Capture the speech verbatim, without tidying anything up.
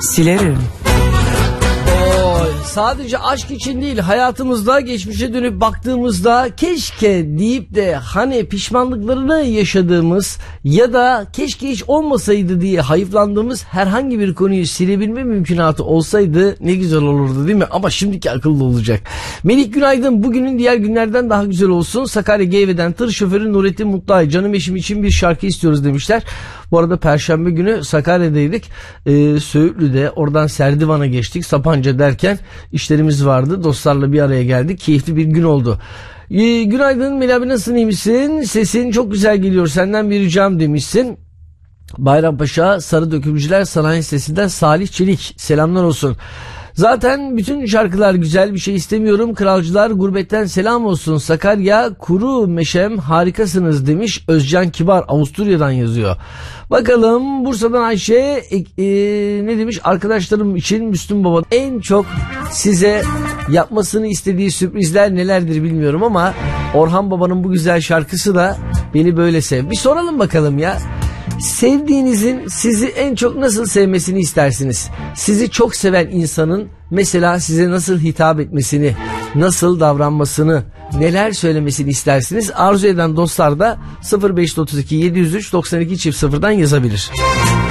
Silerim. Sadece aşk için değil, hayatımızda geçmişe dönüp baktığımızda keşke deyip de hani pişmanlıklarını yaşadığımız ya da keşke hiç olmasaydı diye hayıflandığımız herhangi bir konuyu silebilme mümkünatı olsaydı ne güzel olurdu değil mi? Ama şimdiki akıllı olacak. Melih günaydın, bugünün diğer günlerden daha güzel olsun. Sakarya Geyve'den tır şoförü Nurettin Mutluay, canım eşim için bir şarkı istiyoruz demişler. Bu arada Perşembe günü Sakarya'daydık. Ee, Söğütlü'de, oradan Serdivan'a geçtik. Sapanca derken işlerimiz vardı. Dostlarla bir araya geldik. Keyifli bir gün oldu. Ee, günaydın Melih abi, nasılsın, iyi misin? Sesin çok güzel geliyor. Senden bir ricam demişsin. Bayrampaşa Sarı Dökümcüler Sanayi Sitesi'nden Salih Çelik. Selamlar olsun. Zaten bütün şarkılar güzel, bir şey istemiyorum. Kralcılar gurbetten selam olsun. Sakarya Kuru Meşem harikasınız demiş. Özcan Kibar Avusturya'dan yazıyor. Bakalım Bursa'dan Ayşe e, e, ne demiş? Arkadaşlarım için Müslüm Baba en çok size yapmasını istediği sürprizler nelerdir bilmiyorum ama Orhan Baba'nın bu güzel şarkısı da Beni Böyle Sev. Bir soralım bakalım ya. Sevdiğinizin sizi en çok nasıl sevmesini istersiniz? Sizi çok seven insanın mesela size nasıl hitap etmesini, nasıl davranmasını, neler söylemesini istersiniz? Arzu eden dostlar da sıfır beş otuz iki yedi yüz üç doksan iki sıfırdan yazabilir.